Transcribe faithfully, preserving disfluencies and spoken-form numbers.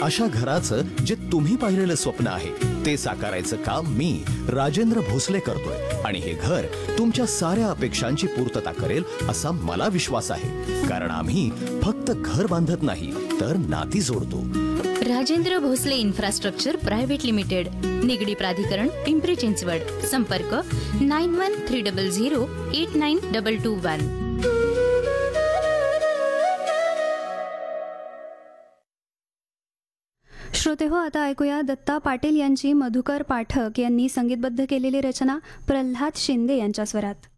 अशा घराचं जे तुम्ही पाहिलेलं स्वप्न आहे ते साकारायचं काम मी राजेंद्र भोसले करतोय आणि हे घर तुमच्या साऱ्या अपेक्षांची पूर्तता करेल असा मला विश्वास आहे. कारण आम्ही फक्त घर बांधत नाही तर नाती जोडतो. Rajendra Bhosale infrastructure private limited, Nigdi प्राधिकरण, पिंपरी चिंचवड. संपर्क nine one three double zero eight nine double two one. श्रोते हो, आता ऐकूया दत्ता पाटील यांची मधुकर पाठक यांनी संगीतबद्ध केलेली रचना प्रल्हाद शिंदे यांच्या स्वरात.